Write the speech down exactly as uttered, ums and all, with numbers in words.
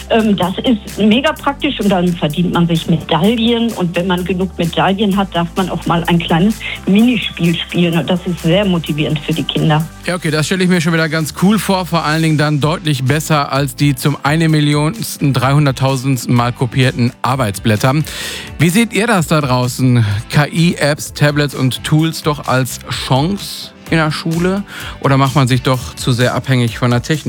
Ähm, das ist mega praktisch und dann verdient man sich Medaillen. Und wenn man genug Medaillen hat, darf man auch mal ein kleines Minispiel spielen. Und das ist sehr motivierend für die Kinder. Ja, okay, das stelle ich mir schon wieder ganz cool vor. Vor allen Dingen dann deutlich besser als die zum eine Million dreihunderttausend Mal kopierten Arbeitsblätter. Wie seht ihr das da draußen? K I-Apps, Tablets und Tools doch als Chance in der Schule? Oder macht man sich doch zu sehr abhängig von der Technik?